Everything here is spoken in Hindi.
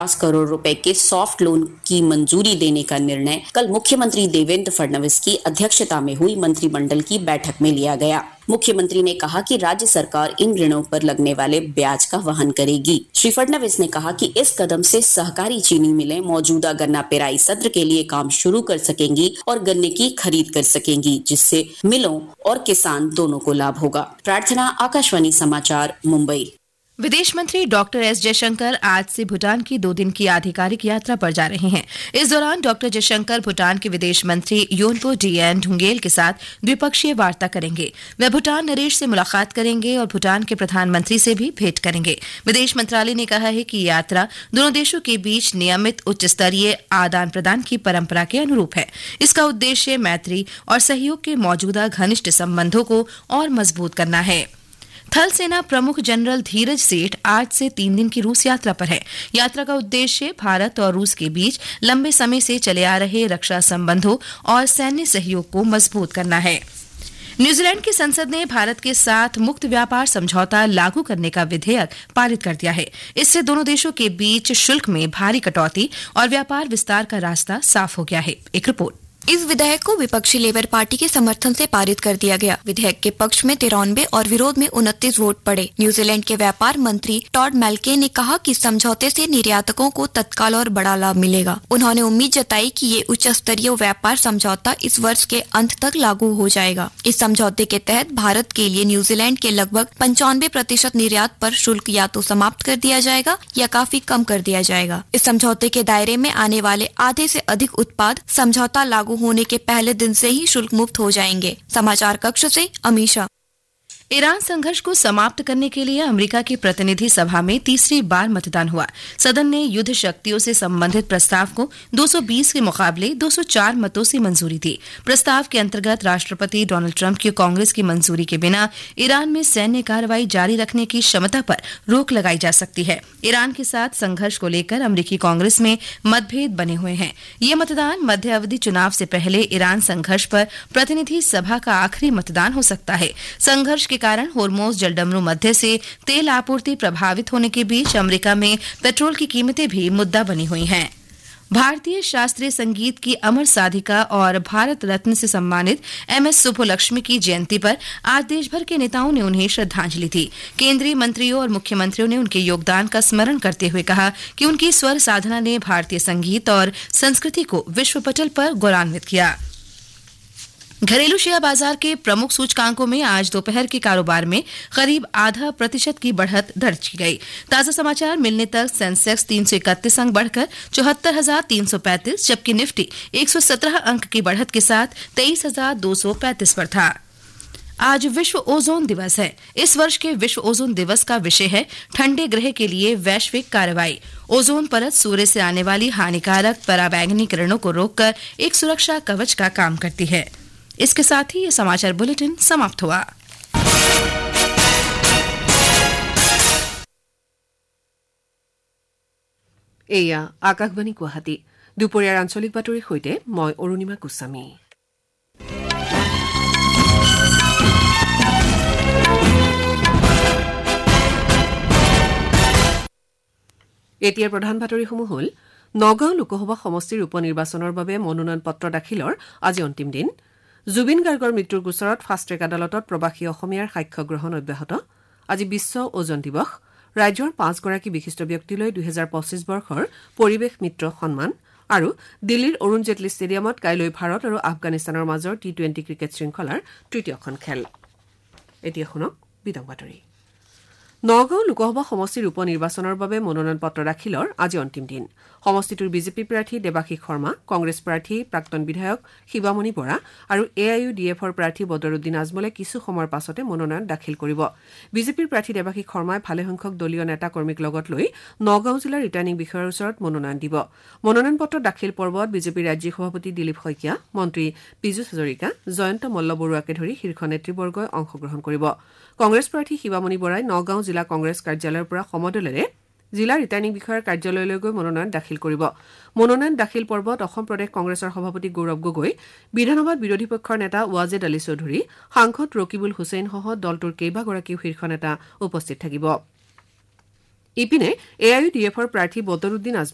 50 करोड़ रुपए के सॉफ्ट लोन की मंजूरी देने का निर्णय कल मुख्यमंत्री देवेंद्र फडणवीस की अध्यक्षता में हुई मंत्रिमंडल की बैठक में लिया गया। मुख्यमंत्री ने कहा कि राज्य सरकार इन ऋणों पर लगने वाले ब्याज का वहन करेगी। श्री फडणवीस ने कहा कि इस कदम से सहकारी चीनी मिलें मौजूदा गन्ना पेराई सत्र के लिए काम शुरू कर सकेंगी और गन्ने की खरीद कर सकेंगी, जिससे मिलों और किसान दोनों को लाभ होगा। प्रार्थना, आकाशवाणी समाचार, मुंबई। विदेश मंत्री डॉक्टर एस जयशंकर आज से भूटान की 2 दिन की आधिकारिक यात्रा पर जा रहे हैं। इस दौरान डॉक्टर जयशंकर भूटान के विदेश मंत्री योनपो डीएन ढुंगेल के साथ द्विपक्षीय वार्ता करेंगे। वे भूटान नरेश से मुलाकात करेंगे और भूटान के प्रधानमंत्री से भी भेंट करेंगे। विदेश मंत्रालय ने कहा है कि यात्रा दोनों देशों के बीच नियमित उच्च स्तरीय आदान प्रदान की परंपरा के अनुरूप है। इसका उद्देश्य मैत्री और सहयोग के मौजूदा घनिष्ठ संबंधों को और मजबूत करना है। थल सेना प्रमुख जनरल धीरज सेठ आज से 3 दिन की रूस यात्रा पर है। यात्रा का उद्देश्य भारत और रूस के बीच लंबे समय से चले आ रहे रक्षा संबंधों और सैन्य सहयोग को मजबूत करना है। न्यूजीलैंड की संसद ने भारत के साथ मुक्त व्यापार समझौता लागू करने का विधेयक पारित कर दिया है। इससे दोनों देशों के बीच शुल्क में भारी कटौती और व्यापार विस्तार का रास्ता साफ हो गया है। एक रिपोर्ट। इस विधेयक को विपक्षी लेबर पार्टी के समर्थन से पारित कर दिया गया। विधेयक के पक्ष में 93 और विरोध में 29 वोट पड़े। न्यूजीलैंड के व्यापार मंत्री टॉड मैल्के ने कहा कि समझौते से निर्यातकों को तत्काल और बड़ा लाभ मिलेगा। उन्होंने उम्मीद जताई कि ये उच्च स्तरीय व्यापार समझौता इस वर्ष के अंत तक लागू हो जाएगा। इस समझौते के तहत भारत के लिए न्यूजीलैंड के लगभग 95% निर्यात पर शुल्क या तो समाप्त कर दिया जाएगा या काफी कम कर दिया जाएगा। इस समझौते के दायरे में आने वाले आधे से अधिक उत्पाद समझौता लागू होने के पहले दिन से ही शुल्क मुक्त हो जाएंगे। समाचार कक्ष से अमीशा। ईरान संघर्ष को समाप्त करने के लिए अमेरिका की प्रतिनिधि सभा में तीसरी बार मतदान हुआ। सदन ने युद्ध शक्तियों से संबंधित प्रस्ताव को 220 के मुकाबले 204 मतों से मंजूरी दी। प्रस्ताव के अंतर्गत राष्ट्रपति डोनाल्ड ट्रंप की कांग्रेस की मंजूरी के बिना ईरान में सैन्य कार्रवाई जारी रखने की क्षमता पर रोक लगाई जा सकती है। ईरान के साथ संघर्ष को लेकर अमेरिकी कांग्रेस में मतभेद बने हुए हैं। ये मतदान मध्य अवधि चुनाव से पहले ईरान संघर्ष पर प्रतिनिधि सभा का आखिरी मतदान हो सकता है। संघर्ष के कारण होर्मुज जलडमरू मध्य से तेल आपूर्ति प्रभावित होने के बीच अमेरिका में पेट्रोल की कीमतें भी मुद्दा बनी हुई हैं। भारतीय शास्त्रीय संगीत की अमर साधिका और भारत रत्न से सम्मानित एमएस सुब्बुलक्ष्मी की जयंती पर आज देश भर के नेताओं ने उन्हें श्रद्धांजलि दी। केंद्रीय मंत्रियों और मुख्यमंत्रियों ने उनके योगदान का स्मरण करते हुए कहा कि उनकी स्वर साधना ने भारतीय संगीत और संस्कृति को विश्व पटल पर गौरवान्वित किया। घरेलू शेयर बाजार के प्रमुख सूचकांकों में आज दोपहर के कारोबार में करीब 0.5% की बढ़त दर्ज की गई। ताजा समाचार मिलने तक सेंसेक्स 331 अंक बढ़कर 74,335, जबकि निफ्टी 117 अंक की बढ़त के साथ 23,235 पर था। आज विश्व ओजोन दिवस है। इस वर्ष के विश्व ओजोन दिवस का विषय है ठंडे ग्रह के लिए वैश्विक कार्रवाई। ओजोन परत सूर्य से आने वाली हानिकारक पराबैंगनी किरणों को रोककर एक सुरक्षा कवच का काम करती है। इसके साथ ही ये समाचार बुलेटिन समाप्त हुआ। एया आकाशवाणी गुवाहाटी दुपৰীয়াৰ আঞ্চলিক বাতৰিৰ সৈতে মই অৰুণিমা গোস্বামী। এতিয়াৰ প্ৰধান বাতৰিসমূহ হ'ল নগাঁও লোকসভা সমষ্টিৰ উপ নিৰ্বাচনৰ বাবে মনোনয়ন পত্ৰ দাখিলৰ আজি অন্তিম দিন। জুবিন গাৰ্গৰ মৃত্যুৰ গোচৰত ফাষ্ট ট্ৰেক আদালতত প্ৰবাসী অসমীয়াৰ সাক্ষ্য গ্ৰহণ অব্যাহত। আজি বিশ্ব ওজন দিৱস। ৰাজ্যৰ 5 গৰাকী বিশিষ্ট ব্যক্তিলৈ 2025 বৰ্ষৰ পৰিৱেশ মিত্ৰ সন্মান আৰু দিল্লীৰ অৰুণ জেটলী ষ্টেডিয়ামত কাইলৈ ভাৰত আৰু আফগানিস্তানৰ মাজৰ টি-20 ক্ৰিকেট শৃংখলাৰ তৃতীয়খন খেল। এতিয়া শুনক বিতং বাতৰি। নগাঁও লোকসভা সমষ্টিৰ উপ নিৰ্বাচনৰ বাবে মনোনয়ন পত্ৰ দাখিলৰ আজি অন্তিম দিন। সমষ্টিটোৰ বিজেপি প্ৰাৰ্থী দেৱাশীষ শৰ্মা, কংগ্ৰেছ প্ৰাৰ্থী প্ৰাক্তন বিধায়ক শিৱামণি বৰা আৰু AIUDFৰ প্ৰাৰ্থী বদৰুদ্দিন আজমলে কিছু সময়ৰ পাছতে মনোনয়ন দাখিল কৰিব। বিজেপিৰ প্ৰাৰ্থী দেৱাশীষ শৰ্মাই ভালেসংখ্যক দলীয় নেতা কৰ্মীক লগত লৈ নগাঁও জিলাৰ ৰিটাৰ্ণিং বিষয়াৰ ওচৰত মনোনয়ন দিব। মনোনয়ন পত্ৰ দাখিল পৰ্বত বিজেপিৰ ৰাজ্যিক সভাপতি দিলীপ শইকীয়া, মন্ত্ৰী পীযুষ হাজৰিকা, জয়ন্ত মল্ল বৰুৱাকে ধৰি শীৰ্ষ নেতৃবৰ্গই অংশগ্ৰহণ কৰিব। কংগ্ৰেছ প্ৰাৰ্থী শিৱামণি বৰাই নগাঁও জিলা কংগ্ৰেছ কাৰ্যালয়ৰ পৰা সমদলেৰে জিলা ৰিটাৰ্ণিং বিষয়াৰ কাৰ্যালয়লৈ গৈ মনোনয়ন দাখিল কৰিব। মনোনয়ন দাখিল পৰ্বত অসম প্ৰদেশ কংগ্ৰেছৰ সভাপতি গৌৰৱ গগৈ, বিধানসভাত বিৰোধী পক্ষৰ নেতা ৱাজেদ আলী চৌধুৰী, সাংসদ ৰকিবুল হুছেইনসহ দলটোৰ কেইবাগৰাকীও শীৰ্ষ নেতা উপস্থিত থাকিব। ইপিনে AIUDFৰ প্ৰাৰ্থী বদৰুদ্দিন আজমল